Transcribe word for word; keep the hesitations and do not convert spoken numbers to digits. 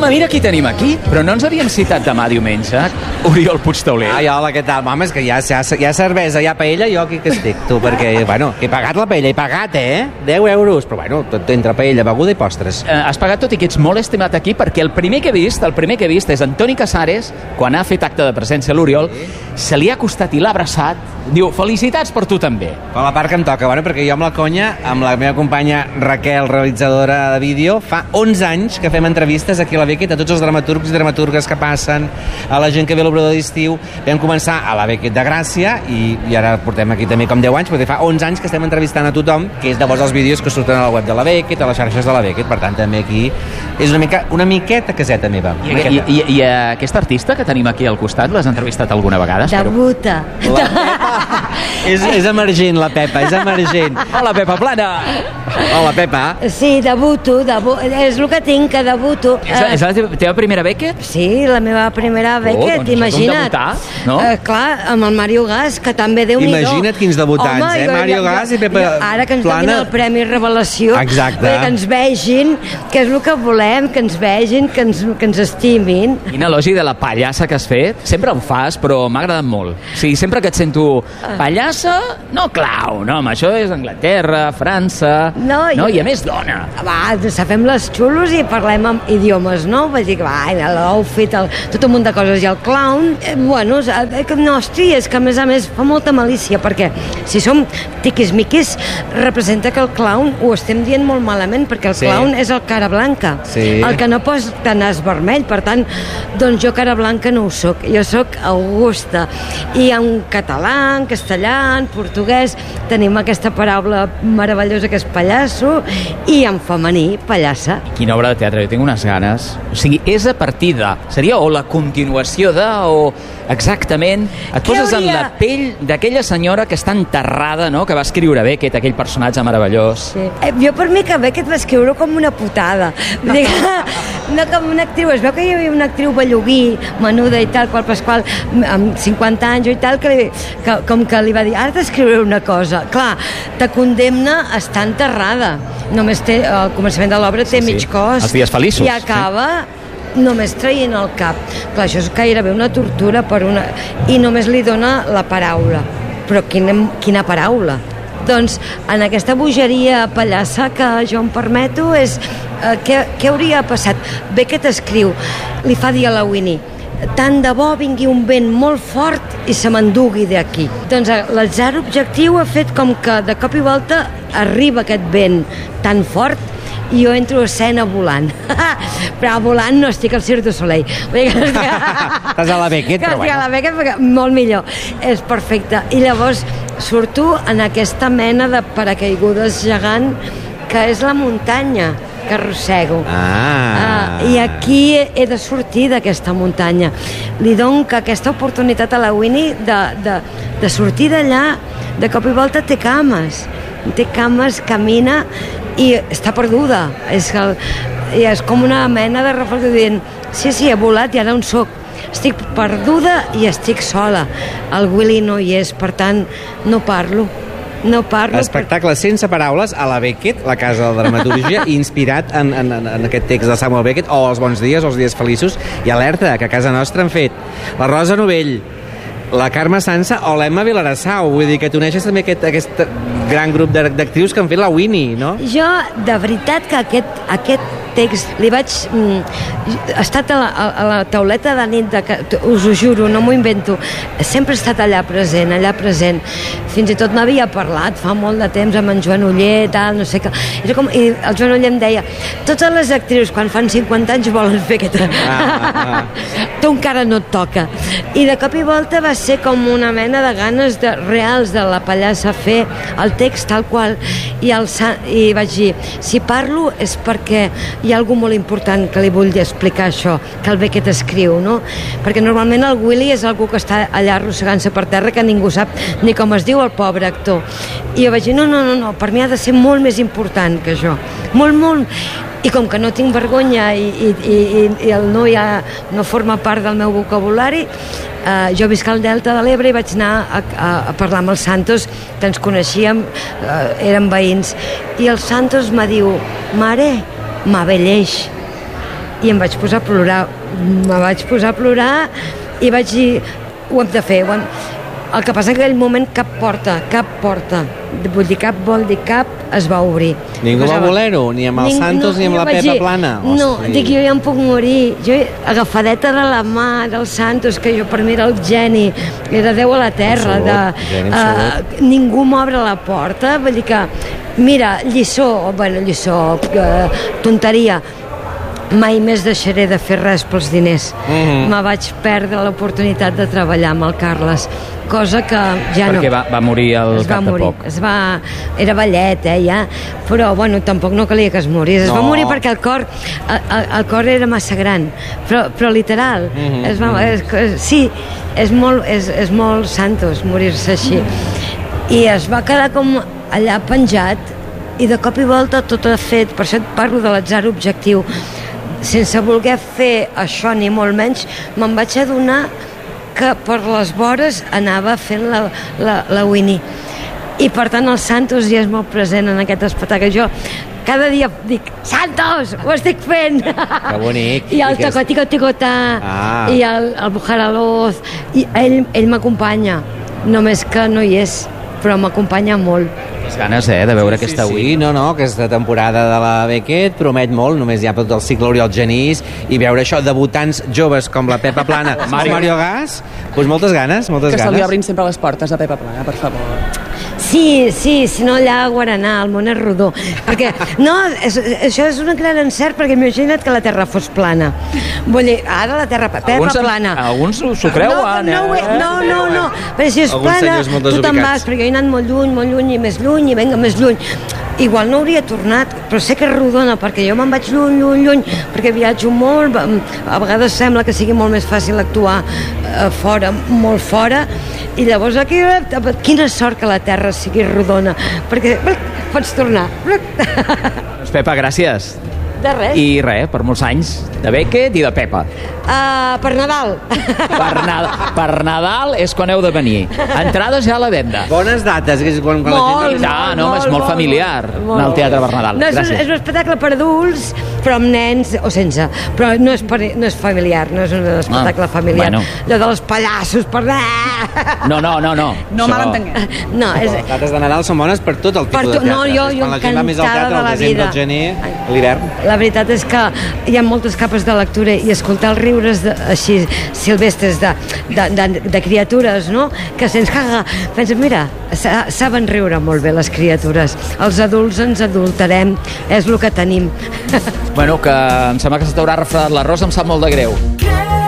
Home, mira qui tenim aquí. Però no ens havíem citat demà diumenge. Oriol Puigtauler. Ai, hola, què tal? Home, és que hi ha, hi ha, hi ha cervesa, hi ha paella, jo aquí que estic, tu, perquè, bueno, he pagat la paella, he pagat, eh? deu euros, però bueno, tot entre paella, beguda i postres. Eh, has pagat tot i que ets molt estimat aquí, perquè el primer que he vist, el primer que he vist és Antoni Casares, quan ha fet acte de presència a l'Oriol, se li ha acostat i l'ha abraçat, diu, felicitats per tu també. Per la part que em toca, bueno, perquè jo amb la conya, amb la meva companya Raquel, realitzadora de vídeo, fa onze anys que fem entrevistes aquí a la Beckett a tots els dramaturgs i dramaturgues que passen, a la gent que ve a l'obrador d'estiu. Vam començar a la Beckett de Gràcia i, i ara portem aquí també com deu anys, perquè fa onze anys que estem entrevistant a tothom, que és llavors els vídeos que surten a la web de la Beckett, a les xarxes de la Beckett, per tant també aquí és una, mica, una miqueta caseta meva. I, i, i, i aquesta artista que tenim aquí al costat, l'has entrevistat alguna vegada? Debuta. La Pepa. és, és emergent, la Pepa, és emergent. Hola, Pepa Plana. Hola, Pepa. Sí, debuto, debu és el que tinc, que debuto. És, és la teva, teva primera Beckett? Sí, la meva primera Beckett, oh, doncs imagina't. Debutar, no? Uh, clar, amb el Mario Gas, que també Déu-n'hi-do. Imagina't quins debutants, Home, eh? Jo, Mario jo, Gas jo, i Pepa jo, ara que ens Plana. donin el Premi Revelació, exacte, que ens vegin, que és el que volem, que ens vegin, que ens, que ens estimin. Quin elogi de la pallassa que has fet. Sempre ho fas, però m'ha agradat molt. O sigui, sempre que et sento pallassa, no clau, no, home, això és Anglaterra, França, no, no jo... i a més dona. Va, fem les xulos i parlem amb idiomes, no? Vull dir que va, l'outfit, el, tot un munt de coses. I el clown, eh, bueno, eh, no, hosti, és que a més a més fa molta malícia, perquè si som tiquismiquis, representa que el clown ho estem dient molt malament, perquè el sí. clown és el cara blanca, sí. el que no posa nas vermell, per tant, doncs jo cara blanca no ho soc, jo soc Augusta. I en català, en castellà, en portuguès, tenim aquesta paraula meravellosa que és pallasso, i en femení, pallassa. Quina obra de teatre, jo tinc unes ganes. O sigui, és a partir de... Seria o la continuació de, o exactament... Et poses en la pell d'aquella senyora que està enterrada, no?, que va escriure Beckett, aquell personatge meravellós. Sí. Eh, jo per mi que Beckett va escriure com una putada. Vull dir que, no com una actriu. Es veu que hi havia una actriu belluguí, menuda i tal, qual Pasqual, amb cinquanta anys i tal, que, li, que com que li va dir, ara t'escriuré una cosa. Clar, te condemna a estar enterrada. Només té, al començament de l'obra té sí, sí. mig cos. Els dies feliços. I acaba... Sí. Només traient el cap. Clar, això és gairebé una tortura per una... I només li dona la paraula. Però quina, quina paraula? Doncs en aquesta bogeria pallassa que jo em permeto és... Eh, què, què hauria passat? Beckett escriu, li fa dir a la Winnie, tant de bo vingui un vent molt fort i se m'endugui d'aquí. Doncs l'atzar objectiu ha fet com que de cop i volta arriba aquest vent tan fort i jo entro a escena volant. Però volant no estic al Cirque du Soleil. Estàs a la Beckett, però bueno. Estic a la Beckett perquè molt millor. És perfecte. I llavors surto en aquesta mena de paracaigudes gegant que és la muntanya que arrossego. Ah. Uh, I aquí he de sortir d'aquesta muntanya. Li dono que aquesta oportunitat a la Winnie de, de, de sortir d'allà, de cop i volta té cames. Té cames, camina i està perduda. És, que, i és com una mena de reflexió dient, sí, sí, he volat i ara on soc? Estic perduda i estic sola. El Willy no hi és, per tant, no parlo. No parlo. Espectacle sense paraules a la Beckett, la casa de la dramaturgia, inspirat en, en, en aquest text de Samuel Beckett, o Els bons dies, o Els dies feliços, i alerta, que a casa nostra han fet la Rosa Novell, la Carme Sansa o l'Emma Vilarassau. Vull dir que t'uneixes també aquest, aquest gran grup d'actrius que han fet la Winnie, no? Jo, de veritat que aquest, aquest text li vaig... Mm, he estat a la, a la tauleta de nit, de, us ho juro, no m'ho invento, sempre he estat allà present, allà present. Fins i tot n'havia parlat fa molt de temps amb en Joan Oller, tal, no sé què. Era com, i el Joan Oller em deia, totes les actrius quan fan cinquanta anys volen fer aquest... Ah, ah, ah. Tu encara no et toca. I de cop i volta va ser com una mena de ganes de, reals de la pallassa fer el text tal qual, i, el, i vaig dir, si parlo és perquè hi ha algú molt important que li vull explicar això, que el Beckett escriu, no? Perquè normalment el Willy és algú que està allà arrossegant-se per terra, que ningú sap ni com es diu el pobre actor. I jo vaig dir, no, no, no, no, per mi ha de ser molt més important que això. Molt, molt... I com que no tinc vergonya i, i, i, i el no ja no forma part del meu vocabulari, eh, jo visc al Delta de l'Ebre i vaig anar a, a, a parlar amb els Santos, que ens coneixíem, eh, eren veïns, i el Santos me diu, mare, m'abelleix. i em vaig posar a plorar. Me vaig posar a plorar i vaig dir, ho hem de fer. Ho hem... El que passa en aquell moment cap porta, cap porta, vull dir, cap vol dir cap, es va obrir. Ningú va voler-ho, ni amb el Ning, Santos no, ni amb la Pepa dir, Plana? No, Hosti. Dic, jo ja em puc morir. Jo, agafadeta de la mà del Santos, que jo per mi era el geni, era Déu a la terra, absolut, de, geni, uh, ningú m'obre la porta, vull dir que, mira, lliçó, bueno, lliçó, uh, tonteria, mai més deixaré de fer res pels diners. Mm-hmm. Me vaig perdre l'oportunitat de treballar amb el Carles, cosa que ja Perquè no... Perquè va, va morir al es cap va de morir, poc. Es va... Era vellet, eh, ja, però, bueno, tampoc no calia que es morís. Es no. va morir perquè el cor, el, el cor era massa gran, però, però literal. Mm-hmm. Es va, es, sí, és molt, és, és molt Santos morir-se així. I es va quedar com allà penjat, i de cop i volta tot ha fet, per això et parlo de l'atzar objectiu, sense voler fer això ni molt menys, me'n vaig adonar que per les vores anava fent la, la, la Winnie, i per tant el Santos ja és molt present en aquest espectacle. Jo cada dia dic, Santos, ho estic fent! Que bonic! I el Tocotico-Ticotà, ah. i el, el Bujaraloz, i ell, ell m'acompanya, només que no hi és, però m'acompanya molt. Les ganes, eh, de veure sí, aquesta sí, Winnie. Sí, no, no, aquesta temporada de la Beckett promet molt, només hi ha tot el cicle Oriol Genís, i veure això, debutants joves com la Pepa Plana, Mario, Mario Gas, doncs moltes ganes, moltes que ganes. se li obrin sempre les portes a Pepa Plana, per favor. Sí, sí, si no allà a Guaraná, el món és rodó. Perquè, no, és, això és un gran encert, perquè imagina't que la Terra fos plana. Vull dir, ara la Terra, Pepa alguns, plana. Alguns s'ho creuen, no, no, eh? No, no, no, perquè si és alguns plana, tu te'n vas, perquè jo he anat molt lluny, molt lluny, i més lluny, i venga, més lluny. Igual no hauria tornat, però sé que és rodona, perquè jo me'n vaig lluny, lluny, lluny, perquè viatjo molt, a vegades sembla que sigui molt més fàcil actuar eh, fora, molt fora, i llavors aquí, quina sort que la Terra sigui rodona, perquè pots tornar. Doncs Pepa, gràcies. De res. I res, per molts anys, de Beckett i de Pepa. Uh, per Nadal. Per, Nadal. per Nadal és quan heu de venir. Entrades ja a la venda. Bones dates, que és quan, quan molt, la gent... Ja, no, molt, és molt, molt familiar molt, anar al Teatre per Nadal. No, és, un, és un espectacle per adults, però amb nens o sense. Però no és, per, no és familiar, no és un espectacle ah, familiar. Bueno. Allò dels pallassos per... No, no, no, no. No mal entenguem. No, és... Les dates de Nadal són bones per tot el tipus tu, de teatre. No, jo, jo quan la gent va més al teatre, al desembre, al gener, a l'hivern. La veritat és que hi ha moltes capes de lectura i escoltar els riures de, així silvestres de, de, de, de criatures, no? Que sents caga. Pensa, mira, saben riure molt bé les criatures. Els adults ens adulterem, és el que tenim. Bueno, que em sembla que se t'haurà refredat l'arròs, em sap molt de greu.